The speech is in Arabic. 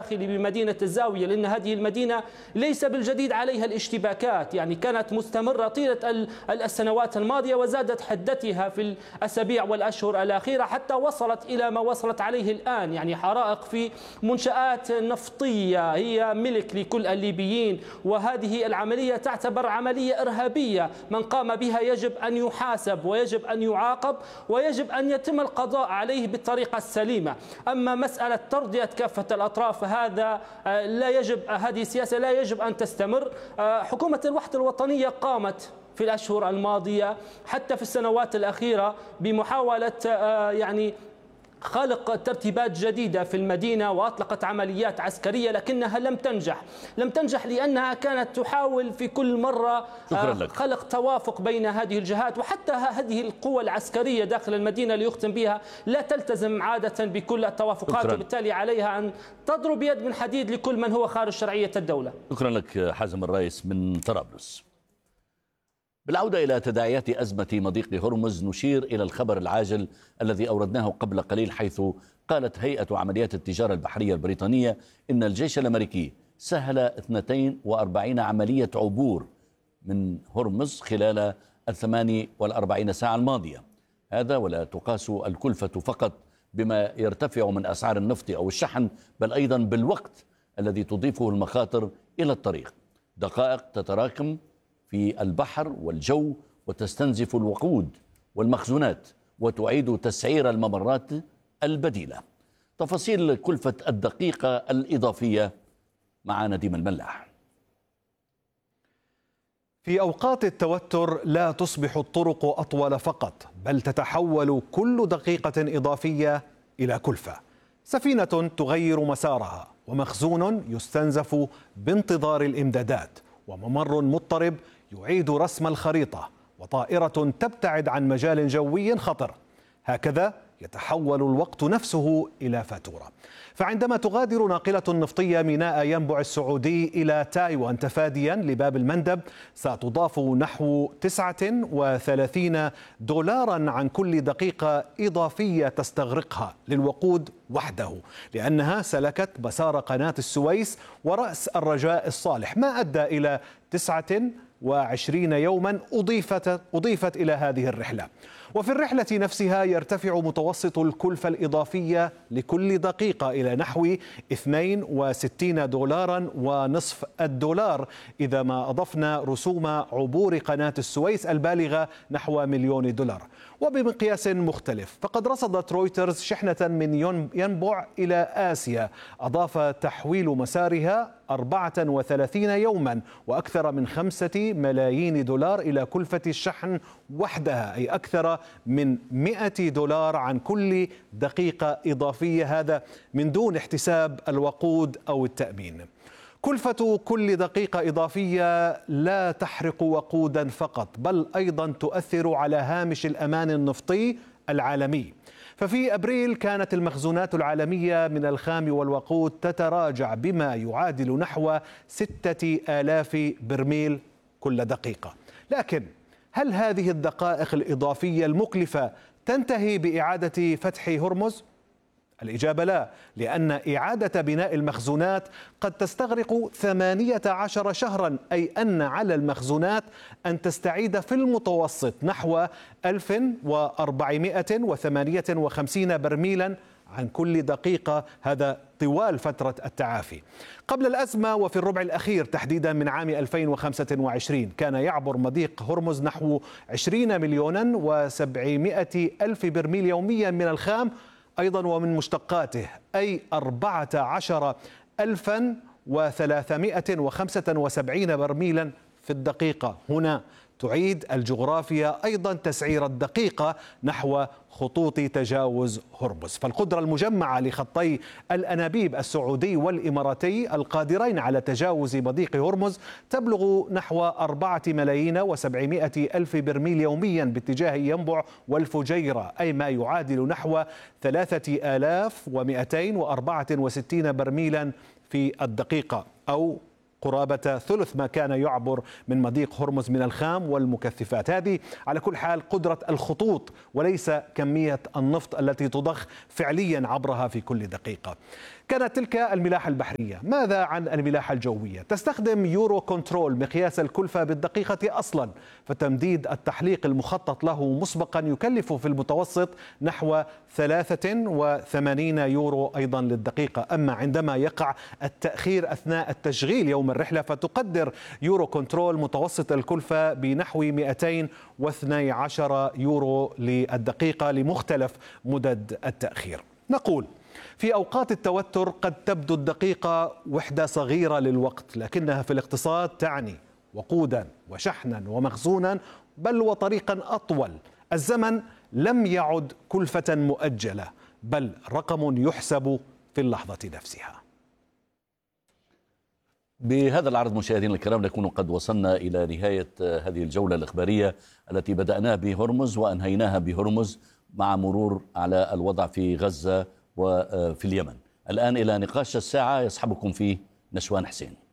الداخلي بمدينة الزاوية، لأن هذه المدينة ليس بالجديد عليها الاشتباكات، يعني كانت مستمرة طيلة السنوات الماضية وزادت حدتها في الأسابيع والأشهر الأخيرة حتى وصلت إلى ما وصلت عليه الآن، يعني حرائق في منشآت نفطية هي ملك لكل الليبيين، وهذه العملية تعتبر عملية إرهابية، من قام بها يجب أن يحاسب ويجب أن يعاقب ويجب أن يتم القضاء عليه بالطريقة السليمة. أما مسألة ترضية كافة الأطراف هذا لا يجب، هذه السياسة لا يجب أن تستمر. حكومة الوحدة الوطنية قامت في الأشهر الماضية حتى في السنوات الأخيرة بمحاولة يعني خلق ترتيبات جديدة في المدينة وأطلقت عمليات عسكرية، لكنها لم تنجح لأنها كانت تحاول في كل مرة خلق توافق بين هذه الجهات، وحتى هذه القوى العسكرية داخل المدينة ليختم بها لا تلتزم عادة بكل التوافقات، وبالتالي عليها أن تضرب يد من حديد لكل من هو خارج شرعية الدولة. شكرا لك حازم الرئيس من طرابلس. بالعودة إلى تداعيات أزمة مضيق هرمز، نشير إلى الخبر العاجل الذي أوردناه قبل قليل، حيث قالت هيئة عمليات التجارة البحرية البريطانية إن الجيش الأمريكي سهل 42 عملية عبور من هرمز خلال 48 ساعة الماضية. هذا ولا تقاس الكلفة فقط بما يرتفع من أسعار النفط أو الشحن، بل أيضا بالوقت الذي تضيفه المخاطر إلى الطريق. دقائق تتراكم في البحر والجو وتستنزف الوقود والمخزونات وتعيد تسعير الممرات البديلة. تفاصيل كلفة الدقيقة الإضافية مع نديم الملاح. في أوقات التوتر لا تصبح الطرق أطول فقط، بل تتحول كل دقيقة إضافية إلى كلفة. سفينة تغير مسارها، ومخزون يستنزف بانتظار الإمدادات، وممر مضطرب يعيد رسم الخريطة، وطائرة تبتعد عن مجال جوي خطر. هكذا يتحول الوقت نفسه إلى فاتورة. فعندما تغادر ناقلة نفطية ميناء ينبع السعودي إلى تايوان تفاديا لباب المندب، ستضاف نحو 39 دولارا عن كل دقيقة إضافية تستغرقها للوقود وحده، لأنها سلكت مسار قناة السويس ورأس الرجاء الصالح، ما أدى إلى 29 يوما أضيفت إلى هذه الرحلة. وفي الرحلة نفسها يرتفع متوسط الكلفة الإضافية لكل دقيقة إلى نحو 62 دولارا ونصف الدولار، إذا ما أضفنا رسوم عبور قناة السويس البالغة نحو مليون دولار. وبمقياس مختلف، فقد رصدت رويترز شحنة من ينبع إلى آسيا أضاف تحويل مسارها 34 يوما وأكثر من 5 ملايين دولار إلى كلفة الشحن وحدها، أي أكثر من 100 دولار عن كل دقيقة إضافية، هذا من دون احتساب الوقود أو التأمين. كلفة كل دقيقة إضافية لا تحرق وقودا فقط، بل أيضا تؤثر على هامش الأمان النفطي العالمي. ففي أبريل كانت المخزونات العالمية من الخام والوقود تتراجع بما يعادل نحو 6000 برميل كل دقيقة. لكن هل هذه الدقائق الإضافية المكلفة تنتهي بإعادة فتح هرمز؟ الإجابة لا، لأن إعادة بناء المخزونات قد تستغرق 18 شهرا، أي أن على المخزونات أن تستعيد في المتوسط نحو 1458 برميلا عن كل دقيقة، هذا طوال فترة التعافي. قبل الأزمة وفي الربع الأخير تحديدا من عام 2025 كان يعبر مضيق هرمز نحو 20 مليونا و700 ألف برميل يوميا من الخام أيضا ومن مشتقاته، أي 14,375 برميلا في الدقيقة. هنا تعيد الجغرافيا أيضا تسعير الدقيقة نحو خطوط تجاوز هرمز. فالقدرة المجمعة لخطي الأنابيب السعودي والإماراتي القادرين على تجاوز مضيق هرمز تبلغ نحو 4,700,000 برميل يوميا باتجاه ينبع والفجيرة، أي ما يعادل نحو 3,264 برميلا في الدقيقة، أو قرابة ثلث ما كان يعبر من مضيق هرمز من الخام والمكثفات. هذه على كل حال قدرة الخطوط وليس كمية النفط التي تضخ فعليا عبرها في كل دقيقة. كانت تلك الملاحة البحرية. ماذا عن الملاحة الجوية؟ تستخدم يورو كنترول مقياس الكلفة بالدقيقة أصلا، فتمديد التحليق المخطط له مسبقا يكلف في المتوسط نحو 83 يورو أيضا للدقيقة. أما عندما يقع التأخير أثناء التشغيل يوم الرحلة فتقدر يورو كنترول متوسط الكلفة بنحو 212 يورو للدقيقة لمختلف مدد التأخير. نقول في أوقات التوتر قد تبدو الدقيقة وحدة صغيرة للوقت، لكنها في الاقتصاد تعني وقودا وشحنا ومخزونا، بل وطريقا أطول. الزمن لم يعد كلفة مؤجلة، بل رقم يحسب في اللحظة نفسها. بهذا العرض مشاهدينا الكرام نكون قد وصلنا إلى نهاية هذه الجولة الإخبارية التي بدأناها بهرمز وأنهيناها بهرمز، مع مرور على الوضع في غزة وفي اليمن. الآن إلى نقاش الساعة يصحبكم فيه نشوان حسين.